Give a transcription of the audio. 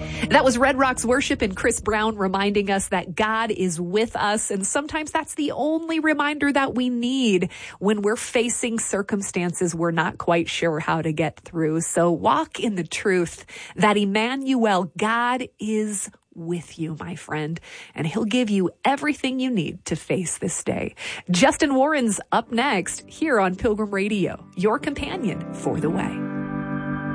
That was Red Rocks Worship and Chris Brown reminding us that God is with us. And sometimes that's the only reminder that we need when we're facing circumstances we're not quite sure how to get through. So walk in the truth that Emmanuel, God is with you, my friend, and he'll give you everything you need to face this day. Justin Warren's up next here on Pilgrim Radio, your companion for the way.